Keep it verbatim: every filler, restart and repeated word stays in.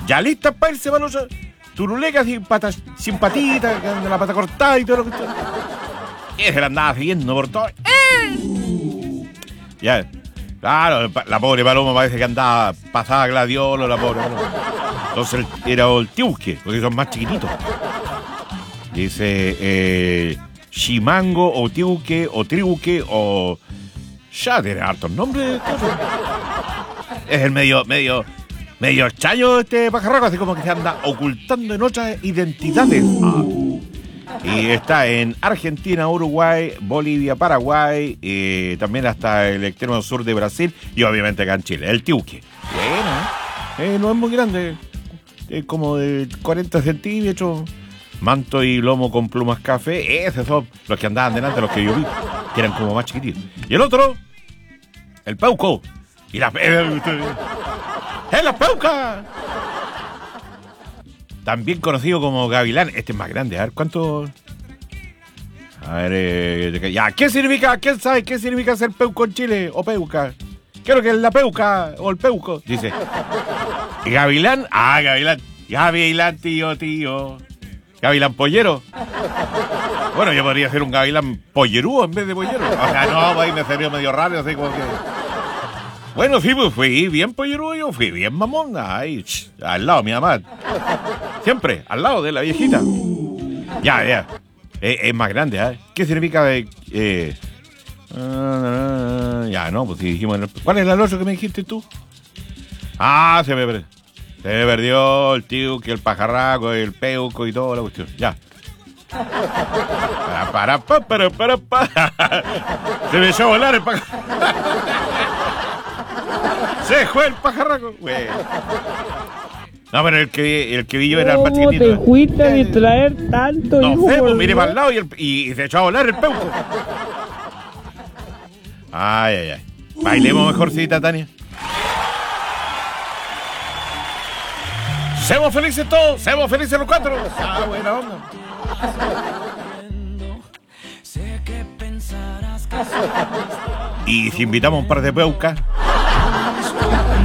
Ya listas para irse, Panocha. Turulecas sin patas, sin patitas, con la pata cortada y todo lo que está. Y se la andaba siguiendo por todo. ¡Eh! Ya, claro, la pobre Paloma parece que andaba pasada gladiolo, la pobre Paloma. Entonces era el tiusque, porque son más chiquititos. Dice, eh, Chimango, o tiuque, o triuque, o... Ya tiene hartos nombres. Es el medio, medio, medio chayo este pajarraco, así como que se anda ocultando en otras identidades. Ah. Y está en Argentina, Uruguay, Bolivia, Paraguay, eh, también hasta el extremo sur de Brasil y obviamente acá en Chile. El tiuque. Bueno, eh, no es muy grande, es como de cuarenta centímetros, manto y lomo con plumas café. Esos son los que andaban delante, los que yo vi, que eran como más chiquititos. Y el otro, el peuco. Y la... ¡Es la peuca! También conocido como gavilán. Este es más grande. A ver, ¿cuánto? A ver, eh, ya. ¿Qué significa? ¿Quién sabe qué significa ser peuco en Chile? O peuca. ¿Qué es lo que es la peuca o el peuco? Dice. Gavilán. Ah, gavilán. Gavilán, tío, tío. Gavilán pollero. Bueno, yo podría ser un gavilán pollerúo en vez de pollero. O sea, no, ahí me salió medio raro, así como que... Bueno, sí, pues fui bien pollerúo, yo fui bien mamón. Ahí, ch, al lado de mi mamá. Siempre, al lado de la viejita. Ya, ya. Es, es más grande, ¿eh? ¿Qué significa de...? Eh, uh, ya, no, pues si dijimos... ¿Cuál es el otro que me dijiste tú? Ah, se me perdió. Se me perdió el tío, que el pajarraco, el peuco y toda la cuestión. Ya. Para, para, para, para, para. Se me echó a volar el pajarraco. Se fue el pajarraco. Güey. No, pero el que, el que vi yo era el más chiquitito. ¿Cómo te fuiste a distraer tanto? No hijo, sé, pues por miré Dios? para el lado y, el, y se echó a volar el peuco. Ay, ay, ay. Bailemos mejorcita, Tania. Seamos felices todos, seamos felices los cuatro. Ah, buena onda. Y si invitamos un par de peucas.